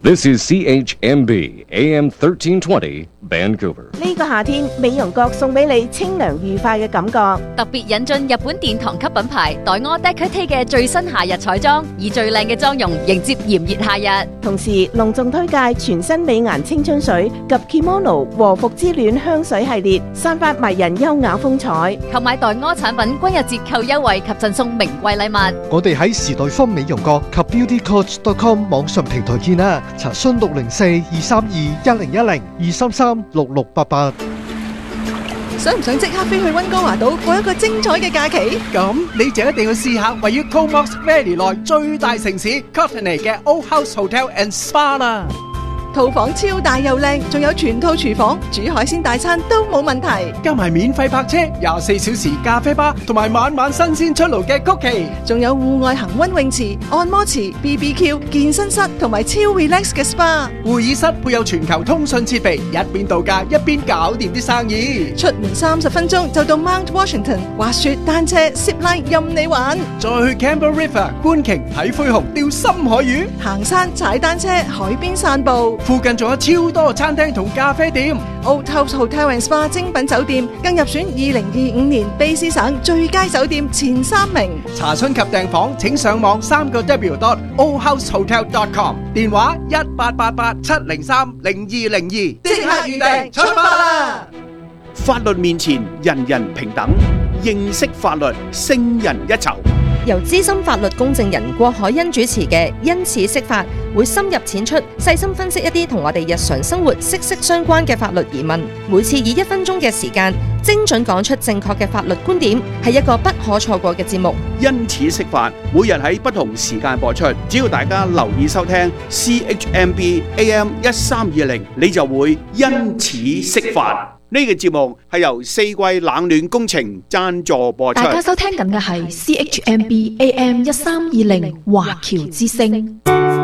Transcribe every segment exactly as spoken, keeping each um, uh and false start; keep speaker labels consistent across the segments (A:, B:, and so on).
A: This is C H M B A M thirteen twenty Vancouver。
B: 呢個夏天，美容閣送俾你清涼愉快嘅感覺。
C: 特別引進日本殿堂級品牌黛柯 Decote 嘅最新夏日彩妝，以最靚嘅妝容迎接炎熱夏日。
B: 同時隆重推介全新美顏青春水及 Kimono 和服之戀香水系列，散發迷人優雅風采。
C: 購買黛柯產品均有折扣優惠及贈送名貴禮物。
D: 我哋喺時代坊美容閣及 beauty coach dot com 網上平台見啦。查詢六零四二三二一零一零二三三六六八八。
E: 想唔想即刻飛去溫哥華島過一個精彩嘅假期？
F: 咁你就一定要試下位於 Comox Valley 內最大城市 Courtenay 嘅 Old House Hotel and Spa 啦。
E: 套房超大又靚，仲有全套廚房，煮海鮮大餐都冇問題。
F: 加埋免費泊車、廿四小時咖啡吧，同埋晚晚新鮮出爐嘅曲奇，
E: 仲有戶外恒溫泳池、按摩池、B B Q、健身室同埋超 relax 嘅 S P A。
F: 會議室配有全球通訊設備，一邊度假一邊搞掂啲生意。
E: 出門三十分鐘就到 Mount Washington， 滑雪、單車、zip line 任你玩。
F: 再去 Campbell River 觀鯨睇灰熊、釣深海魚，
E: 行山、踩單車、海邊散步。
F: 附近仲有超多餐廳同咖啡店。
E: Old House Hotel and Spa 精品酒店更入選二零二五年卑詩省最佳酒店前三名。
F: 查詢及訂房請上網三個 W dot old house hotel dot com， 電話一八八八七零三零二零二，即刻預訂出發啦！
G: 法律面前人人平等，認識法律勝人一籌。
H: 由資深法律公證人郭海欣主持嘅因此釋法，會深入淺出，細心分析一啲同我哋日常生活息息相關嘅法律疑問。每次以一分鐘嘅時間，精準講出正確嘅法律觀點，係一個不可錯過嘅節目。
G: 因此釋法，每日喺不同時間播出，只要大家留意收聽 C H M B A M 一三二零，你就會因此釋法。呢個節目係由四季冷暖工程贊助播出。
I: 大家收聽緊嘅係 C H M B A M 一三二零華僑之聲。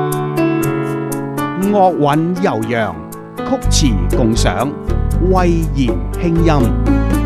G: 樂韻悠揚，曲詞共賞，慧言輕音。